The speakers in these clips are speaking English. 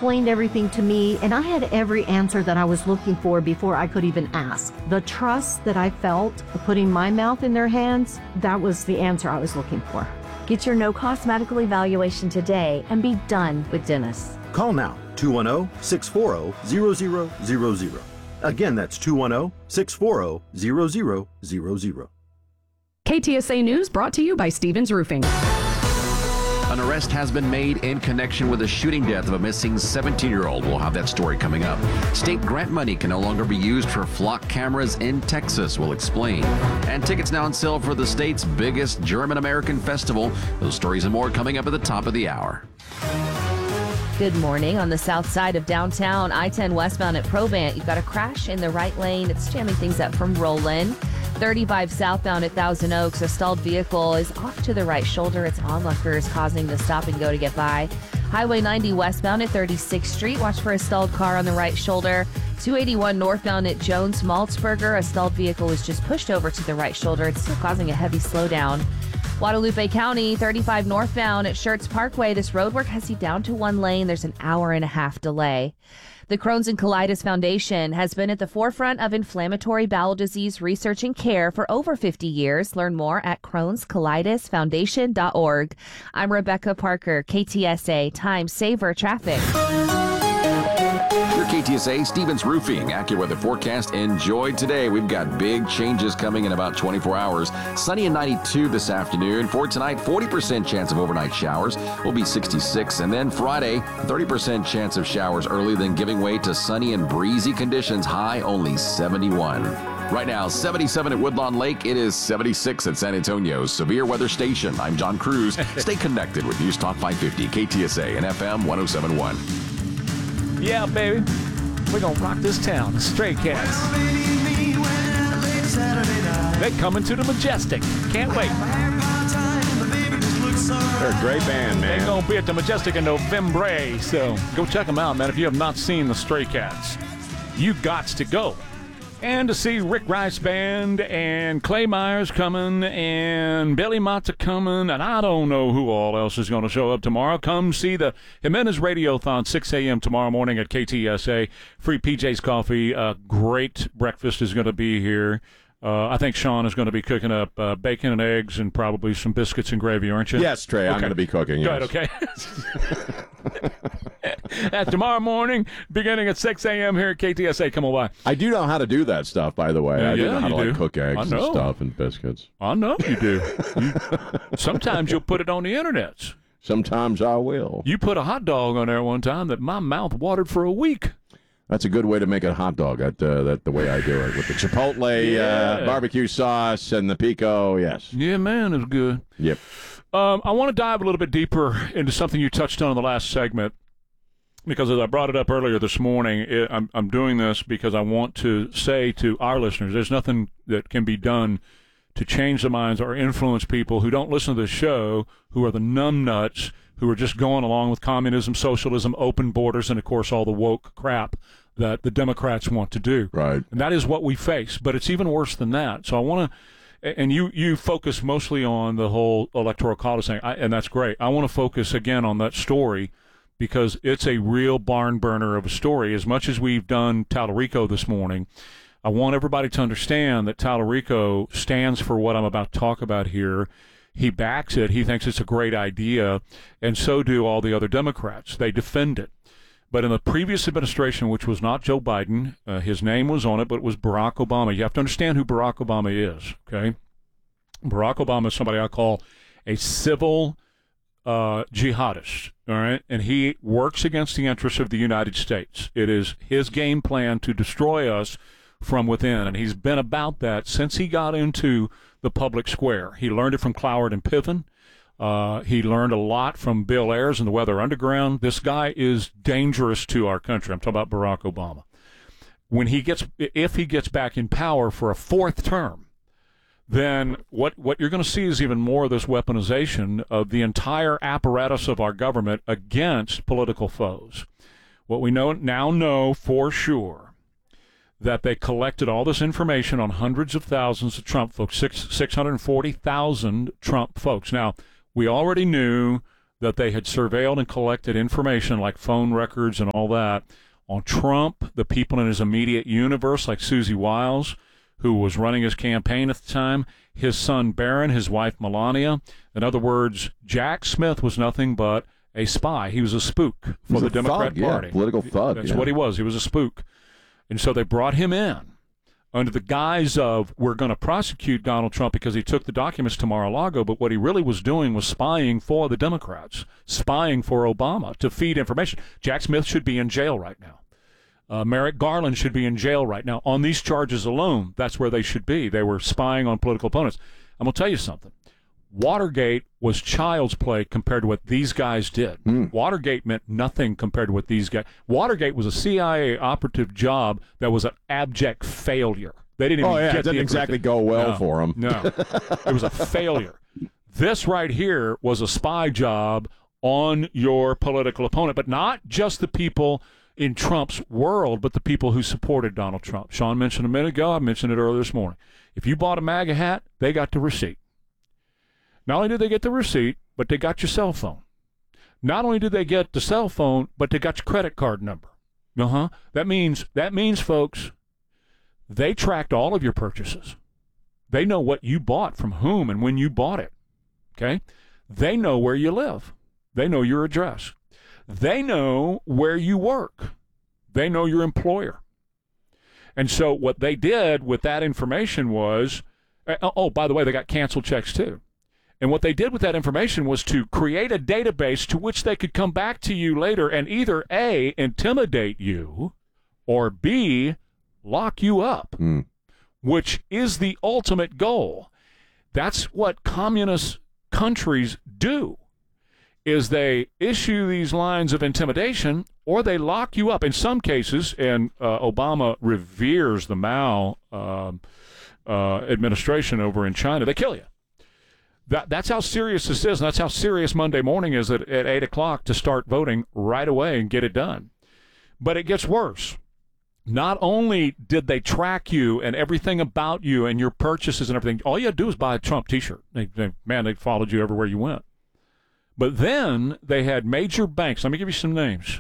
explained everything to me, and I had every answer that I was looking for before I could even ask. The trust that I felt putting my mouth in their hands, that was the answer I was looking for. Get your no-cost medical evaluation today and be done with Dennis. Call now, 210-640-0000. Again, that's 210-640-0000. KTSA News brought to you by Stevens Roofing. An arrest has been made in connection with the shooting death of a missing 17-year-old. We'll have that story coming up. State grant money can no longer be used for flock cameras in Texas. We'll explain. And tickets now on sale for the state's biggest German-American festival. Those stories and more coming up at the top of the hour. Good morning. On the south side of downtown, I-10 westbound at Probant, you've got a crash in the right lane. It's jamming things up from Roland. 35 southbound at Thousand Oaks, a stalled vehicle is off to the right shoulder. It's onlookers causing the stop and go to get by. Highway 90 westbound at 36th Street. Watch for a stalled car on the right shoulder. 281 northbound at Jones Maltzberger. A stalled vehicle was just pushed over to the right shoulder. It's still causing a heavy slowdown. Guadalupe County, 35 northbound at Schertz Parkway. This roadwork has you down to one lane. There's an hour-and-a-half delay. The Crohn's and Colitis Foundation has been at the forefront of inflammatory bowel disease research and care for over 50 years. Learn more at crohnscolitisfoundation.org. I'm Rebecca Parker, KTSA Time Saver Traffic. Your KTSA Stevens Roofing AccuWeather forecast. Enjoy today. We've got big changes coming in about 24 hours. Sunny and 92 this afternoon. For tonight, 40% chance of overnight showers. Will be 66. And then Friday, 30% chance of showers early, then giving way to sunny and breezy conditions. High only 71. Right now, 77 at Woodlawn Lake. It is 76 at San Antonio's Severe Weather Station. I'm John Cruz. Stay connected with News Talk 550, KTSA and FM 1071. Yeah, baby. We're going to rock this town. The Stray Cats. They're coming to the Majestic. Can't wait. They're a great band, man. They're going to be at the Majestic in November. So go check them out, man. If you have not seen the Stray Cats, you gots to go. And to see Rick Rice Band and Clay Myers coming and Billy Mott's coming, and I don't know who all else is going to show up tomorrow. Come see the Jimenez Radiothon, 6 a.m. tomorrow morning at KTSA. Free PJ's coffee. Great breakfast is going to be here. I think Sean is going to be cooking up bacon and eggs and probably some biscuits and gravy, aren't you? Yes, Trey, okay. I'm going to be cooking, yes. Good, okay. Tomorrow morning, beginning at 6 a.m. here at KTSA. Come on by. I do know how to do that stuff, by the way. I do know how to like, cook eggs and stuff and biscuits. I know you do. Sometimes you'll put it on the internet. Sometimes I will. You put a hot dog on there one time that my mouth watered for a week. That's a good way to make a hot dog. That the way I do it with the chipotle barbecue sauce and the pico. Yes. Yeah, man, it's good. Yep. I want to dive a little bit deeper into something you touched on in the last segment, because as I brought it up earlier this morning, I'm doing this because I want to say to our listeners, there's nothing that can be done to change the minds or influence people who don't listen to this show, who are the numbnuts, who are just going along with communism, socialism, open borders, and, of course, all the woke crap that the Democrats want to do. Right. And that is what we face. But it's even worse than that. So I want to, and you focus mostly on the whole electoral college thing, and that's great. I want to focus again on that story because it's a real barn burner of a story. As much as we've done Tallarico this morning, I want everybody to understand that Tallarico stands for what I'm about to talk about here. He backs it. He thinks it's a great idea, and so do all the other Democrats. They defend it. But in the previous administration, which was not Joe Biden, his name was on it, but it was Barack Obama. You have to understand who Barack Obama is, okay? Barack Obama is somebody I call a civil jihadist, all right? And he works against the interests of the United States. It is his game plan to destroy us from within, and he's been about that since he got into the public square. He learned it from Cloward and Piven. He learned a lot from Bill Ayers and the Weather Underground. This guy is dangerous to our country. I'm talking about Barack Obama. If he gets back in power for a fourth term, then what you're going to see is even more of this weaponization of the entire apparatus of our government against political foes. What we now know for sure, that they collected all this information on hundreds of thousands of Trump folks, 640,000 Trump folks. Now, we already knew that they had surveilled and collected information like phone records and all that on Trump, the people in his immediate universe like Susie Wiles, who was running his campaign at the time, his son Barron, his wife Melania. In other words, Jack Smith was nothing but a spy. He was a spook for the Democrat Party. Yeah, political thug. That's what he was. He was a spook. And so they brought him in under the guise of, we're going to prosecute Donald Trump because he took the documents to Mar-a-Lago, but what he really was doing was spying for the Democrats, spying for Obama to feed information. Jack Smith should be in jail right now. Merrick Garland should be in jail right now. On these charges alone, that's where they should be. They were spying on political opponents. I'm going to tell you something. Watergate was child's play compared to what these guys did. Watergate meant nothing compared to what these guys. Watergate was a CIA operative job that was an abject failure. They didn't even get it didn't exactly go well for them. No, it was a failure. This right here was a spy job on your political opponent, but not just the people in Trump's world, but the people who supported Donald Trump. Sean mentioned a minute ago, I mentioned it earlier this morning. If you bought a MAGA hat, they got the receipt. Not only did they get the receipt, but they got your cell phone. Not only did they get the cell phone, but they got your credit card number. That means, folks, they tracked all of your purchases. They know what you bought from whom and when you bought it. Okay? They know where you live. They know your address. They know where you work. They know your employer. And so what they did with that information was, oh, by the way, they got canceled checks too. And what they did with that information was to create a database to which they could come back to you later and either A, intimidate you, or B, lock you up, which is the ultimate goal. That's what communist countries do, is they issue these lines of intimidation or they lock you up. In some cases, and Obama reveres the Mao administration over in China, they kill you. That's how serious this is, and that's how serious Monday morning is at 8 o'clock to start voting right away and get it done. But it gets worse. Not only did they track you and everything about you and your purchases and everything, all you had to do was buy a Trump T-shirt. They followed you everywhere you went. But then they had major banks. Let me give you some names.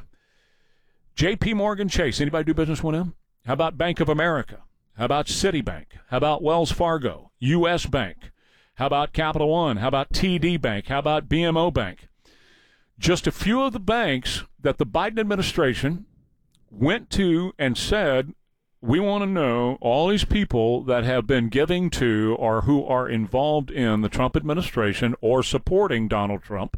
J.P. Morgan Chase. Anybody do business with him? How about Bank of America? How about Citibank? How about Wells Fargo? U.S. Bank? How about Capital One? How about TD Bank? How about BMO Bank? Just a few of the banks that the Biden administration went to and said, we want to know all these people that have been giving to or who are involved in the Trump administration or supporting Donald Trump.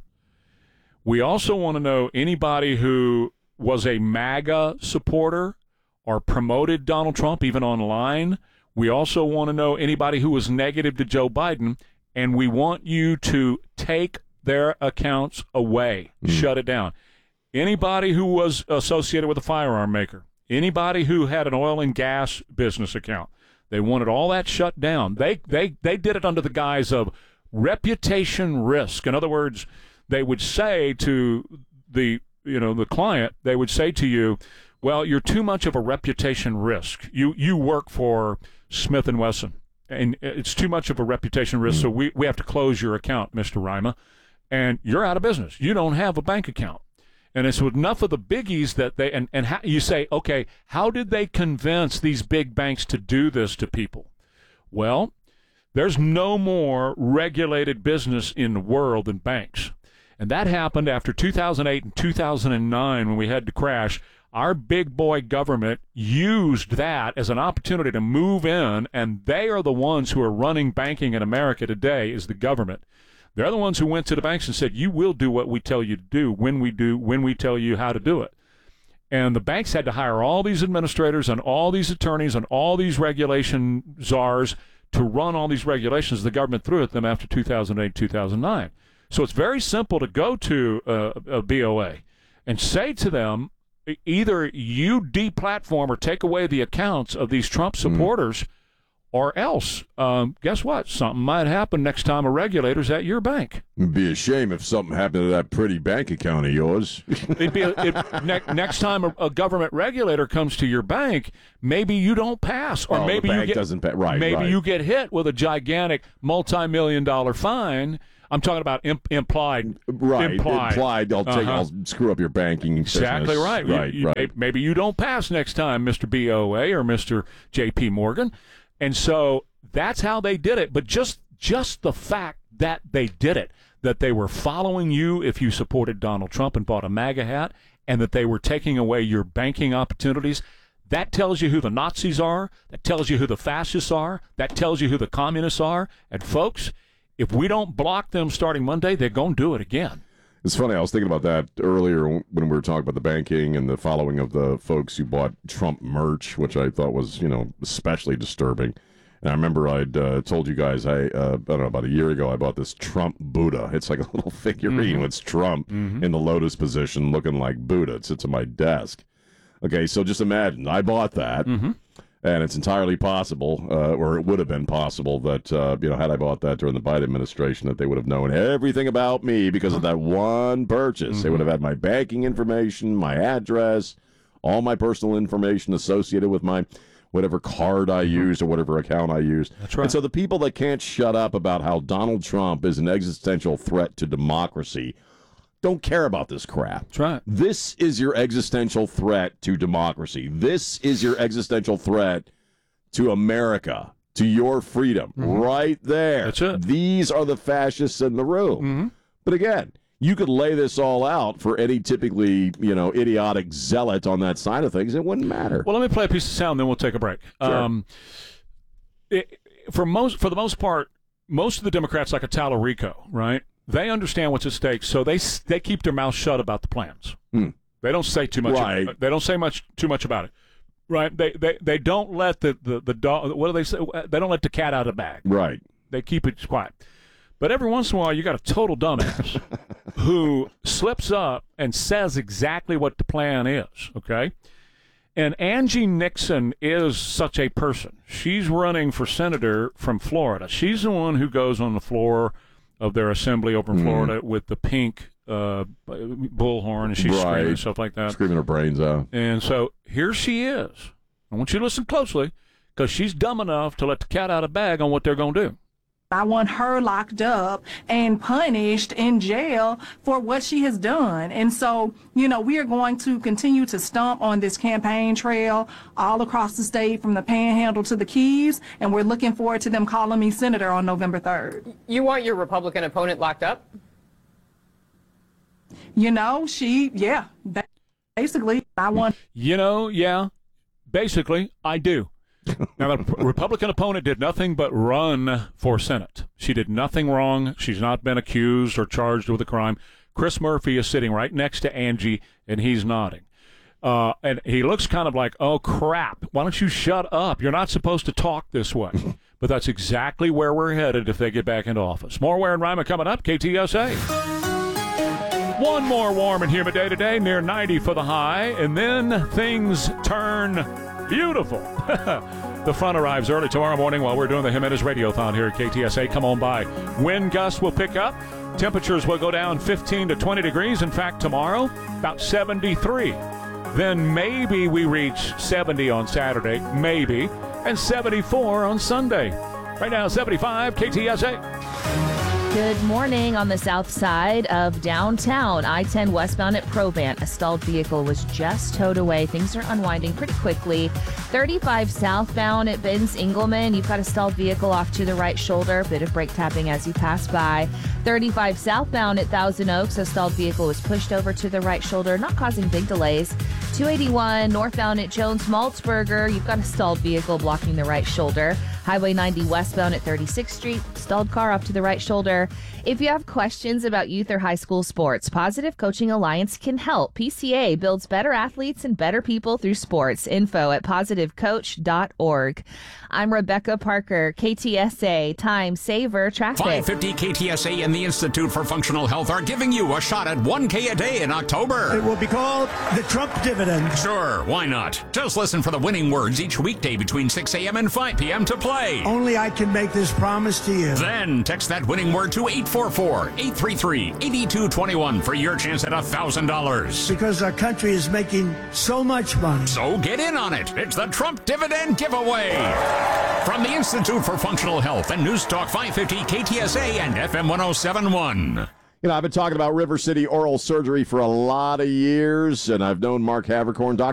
We also want to know anybody who was a MAGA supporter or promoted Donald Trump, even online. We also want to know anybody who was negative to Joe Biden, and we want you to take their accounts away, shut it down. Anybody who was associated with a firearm maker, anybody who had an oil and gas business account, they wanted all that shut down. They did it under the guise of reputation risk. In other words, they would say to the client, they would say to you, well, you're too much of a reputation risk. You work for Smith & Wesson, and it's too much of a reputation risk, so we have to close your account, Mr. Rima, and you're out of business. You don't have a bank account. And it's enough of the biggies that they, and how, you say, okay, how did they convince these big banks to do this to people? Well, there's no more regulated business in the world than banks. And that happened after 2008 and 2009 when we had to crash. Our big boy government used that as an opportunity to move in, and they are the ones who are running banking in America today, is the government. They're the ones who went to the banks and said, you will do what we tell you to do when we tell you how to do it. And the banks had to hire all these administrators and all these attorneys and all these regulation czars to run all these regulations the government threw at them after 2008, 2009. So it's very simple to go to a BOA and say to them, either you deplatform or take away the accounts of these Trump supporters, or else, guess what? Something might happen next time a regulator's at your bank. It'd be a shame if something happened to that pretty bank account of yours. Next time a government regulator comes to your bank, maybe you don't pass, or maybe the bank doesn't pay. Right, maybe you get hit with a gigantic multi-million-dollar fine, I'm talking about implied. Right. Implied. I'll screw up your banking Exactly business. right. Right. Maybe you don't pass next time, Mr. BOA or Mr. J.P. Morgan. And so that's how they did it. But just the fact that they did it, that they were following you if you supported Donald Trump and bought a MAGA hat, and that they were taking away your banking opportunities, that tells you who the Nazis are. That tells you who the fascists are. That tells you who the communists are. And, folks, if we don't block them starting Monday, they're going to do it again. It's funny. I was thinking about that earlier when we were talking about the banking and the following of the folks who bought Trump merch, which I thought was, especially disturbing. And I remember I'd told you guys, I don't know, about a year ago, I bought this Trump Buddha. It's like a little figurine with Trump in the lotus position looking like Buddha. It sits on my desk. Okay, so just imagine, I bought that, and it's entirely possible, or it would have been possible that, had I bought that during the Biden administration, that they would have known everything about me because of that one purchase. They would have had my banking information, my address, all my personal information associated with my whatever card I used or whatever account I used. That's right. And so the people that can't shut up about how Donald Trump is an existential threat to democracy don't care about this crap. That's right. This is your existential threat to democracy. This is your existential threat to America, to your freedom, right there. That's it. These are the fascists in the room. But again, you could lay this all out for any typically, idiotic zealot on that side of things. It wouldn't matter. Well, let me play a piece of sound, then we'll take a break. Sure. For the most part, most of the Democrats, like a Tallarico, right? They understand what's at stake, so they keep their mouth shut about the plans. They don't say too much. Right. They don't say too much about it. Right? They don't let the dog. What do they say? They don't let the cat out of the bag. Right. They keep it quiet. But every once in a while, you got a total dumbass who slips up and says exactly what the plan is, okay? And Angie Nixon is such a person. She's running for senator from Florida. She's the one who goes on the floor of their assembly over in Florida with the pink bullhorn, and she's screaming and stuff like that. Screaming her brains out. And so here she is. I want you to listen closely because she's dumb enough to let the cat out of the bag on what they're going to do. I want her locked up and punished in jail for what she has done. And so, we are going to continue to stomp on this campaign trail all across the state from the Panhandle to the Keys. And we're looking forward to them calling me senator on November 3rd. You want your Republican opponent locked up? Basically, I want. Basically, I do. Now, the Republican opponent did nothing but run for Senate. She did nothing wrong. She's not been accused or charged with a crime. Chris Murphy is sitting right next to Angie, and he's nodding. And he looks kind of like, oh, crap, why don't you shut up? You're not supposed to talk this way. But that's exactly where we're headed if they get back into office. More Ware and Rima coming up, KTSA. One more warm and humid day today, near 90 for the high, and then things turn beautiful. The front arrives early tomorrow morning while we're doing the Jimenez Radiothon here at KTSA. Come on by. Wind gusts will pick up. Temperatures will go down 15 to 20 degrees. In fact, tomorrow, about 73. Then maybe we reach 70 on Saturday, maybe, and 74 on Sunday. Right now, 75, KTSA. Good morning. On the south side of downtown, I-10 westbound at Probant, a stalled vehicle was just towed away. Things are unwinding pretty quickly. 35 southbound at Ben's Engelman, you've got a stalled vehicle off to the right shoulder. Bit of brake tapping as you pass by. 35 southbound at Thousand Oaks, a stalled vehicle was pushed over to the right shoulder, not causing big delays. 281 northbound at Jones Maltzberger, you've got a stalled vehicle blocking the right shoulder. Highway 90 westbound at 36th Street, stalled car off to the right shoulder. If you have questions about youth or high school sports, Positive Coaching Alliance can help. PCA builds better athletes and better people through sports. Info at positivecoach.org. I'm Rebecca Parker, KTSA, Time Saver Traffic. 550 KTSA and the Institute for Functional Health are giving you a shot at $1K a day in October. It will be called the Trump Dividend. Sure, why not? Just listen for the winning words each weekday between 6 a.m. and 5 p.m. to play. Only I can make this promise to you. Then text that winning word to 850 844-833-8221 for your chance at $1,000. Because our country is making so much money. So get in on it. It's the Trump Dividend Giveaway. From the Institute for Functional Health and News Talk 550 KTSA and FM 1071. You know, I've been talking about River City Oral Surgery for a lot of years, and I've known Mark Havercorn,